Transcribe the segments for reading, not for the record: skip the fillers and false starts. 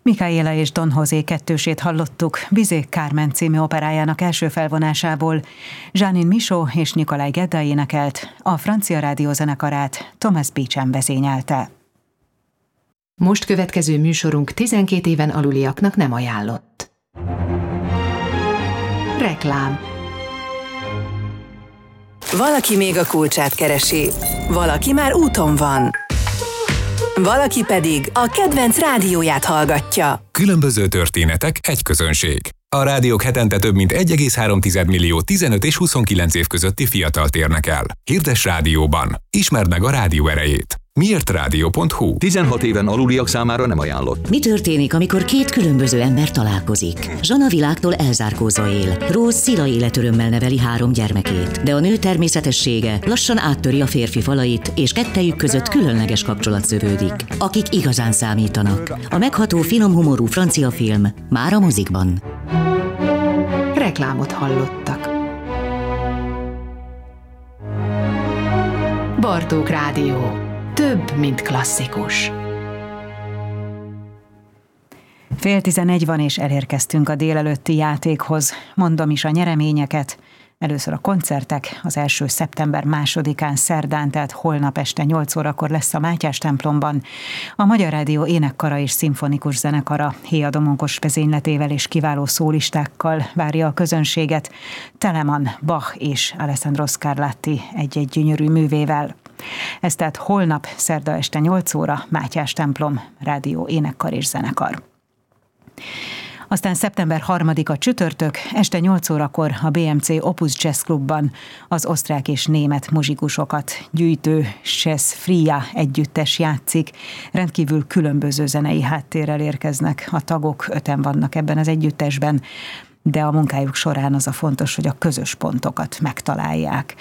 Micaela és Don José kettősét hallottuk Bizet Carmen című operájának első felvonásából. Jeanine Michaud és Nikolaj Gedda énekelt, a francia rádió zenekarát Thomas Beecham vezényelte. Most következő műsorunk 12 éven aluliaknak nem ajánlott. Reklám. Valaki még a kulcsát keresi, valaki már úton van. Valaki pedig a kedvenc rádióját hallgatja. Különböző történetek, egy közönség. A rádiók hetente több mint 1,3 millió 15 és 29 év közötti fiatalt érnek el. Hirdess rádióban. Ismerd meg a rádió erejét. Miértrádió.hu. 16 éven aluliak számára nem ajánlott. Mi történik, amikor két különböző ember találkozik? Zsan a világtól elzárkózva él. Rose szila életörömmel neveli 3 gyermekét, de a nő természetessége lassan áttöri a férfi falait, és kettejük között különleges kapcsolat szövődik. Akik igazán számítanak. A megható finom humorú francia film már a mozikban. Reklámot hallottak. Bartók Rádió. Több, mint klasszikus. 10:11 van, és elérkeztünk a délelőtti játékhoz. Mondom is a nyereményeket. Először a koncertek, az első szeptember 2-án szerdán, tehát holnap este 8 órakor lesz a Mátyás templomban. A Magyar Rádió énekkara és szimfonikus zenekara Héa Domonkos vezényletével és kiváló szólistákkal várja a közönséget, Telemann, Bach és Alessandro Scarlatti egy-egy gyönyörű művével. Ez tehát holnap, szerda este 8 óra, Mátyás templom, rádió, énekkar és zenekar. Aztán szeptember 3-a csütörtök, este 8 órakor a BMC Opus Jazz Klubban az osztrák és német muzsikusokat gyűjtő Jazz Fria együttes játszik. Rendkívül különböző zenei háttérrel érkeznek a tagok, 5-en vannak ebben az együttesben, de a munkájuk során az a fontos, hogy a közös pontokat megtalálják.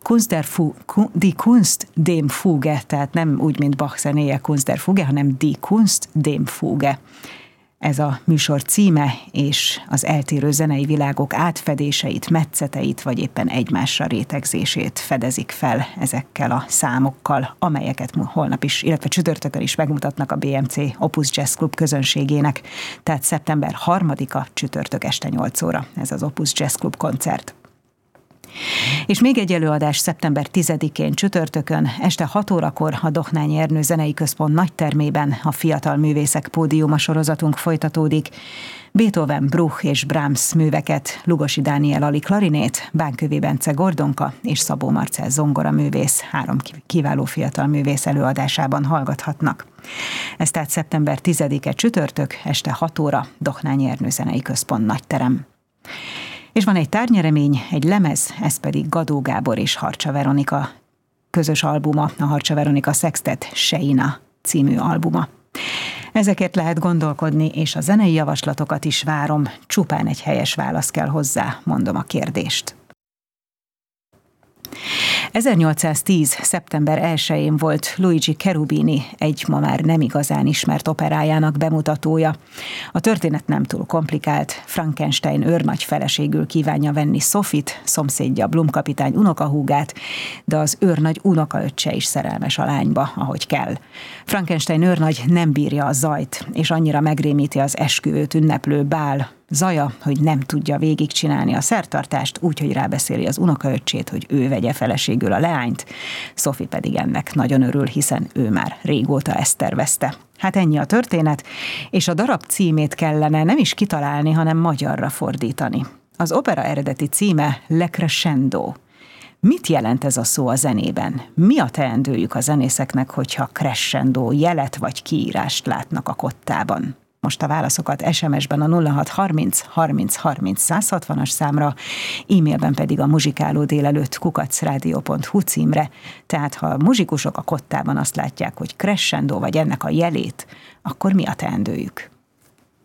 Die Kunst dem Fuge, tehát nem úgy, mint Bach zenéje Kunst der Fuge, hanem Die Kunst dem Fuge. Ez a műsor címe, és az eltérő zenei világok átfedéseit, metszeteit, vagy éppen egymásra rétegzését fedezik fel ezekkel a számokkal, amelyeket holnap is, illetve csütörtökön is megmutatnak a BMC Opus Jazz Club közönségének. Tehát szeptember 3-a csütörtök este 8 óra, ez az Opus Jazz Club koncert. És még egy előadás szeptember 10-én csütörtökön, este 6 órakor a Dohnányi Ernő Zenei Központ nagytermében a Fiatal Művészek Pódiuma sorozatunk folytatódik. Beethoven, Bruch és Brahms műveket Lugosi Dániel Ali klarinét, Bánkövi Bence gordonka és Szabó Marcell zongora művész 3 kiváló fiatal művész előadásában hallgathatnak. Ez tehát szeptember 10-e csütörtök, este 6 óra, Dohnányi Ernő Zenei Központ nagyterem. És van egy tárgyeremény, egy lemez, ez pedig Gadó Gábor és Harcsa Veronika közös albuma, a Harcsa Veronika Sextet Sheina című albuma. Ezekért lehet gondolkodni, és a zenei javaslatokat is várom, csupán egy helyes válasz kell hozzá, mondom a kérdést. 1810. szeptember 1-én volt Luigi Cherubini egy ma már nem igazán ismert operájának bemutatója. A történet nem túl komplikált, Frankenstein őrnagy feleségül kívánja venni Sophie-t, szomszédja Blum kapitány unokahúgát, de az őrnagy unokaöccse is szerelmes a lányba, ahogy kell. Frankenstein őrnagy nem bírja a zajt, és annyira megrémíti az esküvőt ünneplő bál zaja, hogy nem tudja végigcsinálni a szertartást, úgyhogy rábeszéli az unokaöccsét, hogy ő vegye feleségül a leányt. Sophie pedig ennek nagyon örül, hiszen ő már régóta ezt tervezte. Hát ennyi a történet, és a darab címét kellene nem is kitalálni, hanem magyarra fordítani. Az opera eredeti címe Le Crescendo. Mit jelent ez a szó a zenében? Mi a teendőjük a zenészeknek, hogyha crescendo jelet vagy kiírást látnak a kottában? Most a válaszokat SMS-ben a 0630 30 30 160-as számra, e-mailben pedig a muzsikálódélelőtt@radio.hu címre. Tehát ha a muzsikusok a kottában azt látják, hogy crescendo vagy ennek a jelét, akkor mi a teendőjük?